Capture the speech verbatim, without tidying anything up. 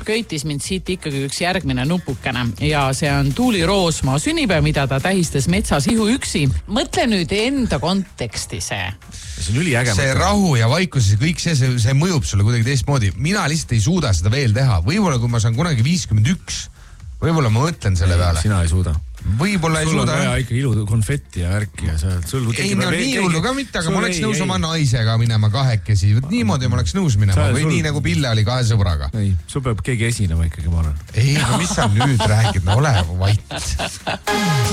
köitis mind siit ikkagi üks järgmine nupukene ja see on Tuuli Roosmaa sünnipäev, mida ta tähistas metsas ihuüksi. Mõtle nüüd enda konteksti see. See on üliäge. See rahu ja vaikus ja kõik see, see, see mõjub sulle kuidagi teistmoodi. Mina lihtsalt ei suuda seda veel teha. Võib-olla kui ma saan kunagi viiskümmend üks, võib-olla ma mõtlen selle peale. Sina ei suuda. Võib-olla ei sul suuda. Sul on vaja ikka ilu konfetti ja värki ja sa, sul ei, no nii hullu ka mitte, aga ma oleks ei, nõus ei. oma naisega minema kahekesi. Niimoodi ma oleks nõus minema. Sa, või sul... nii nagu Pille oli kahe sõbraga. Ei, sul peab keegi esinema ikkagi, ma arvan. Ei, no mis sa nüüd räägid? No ole vait.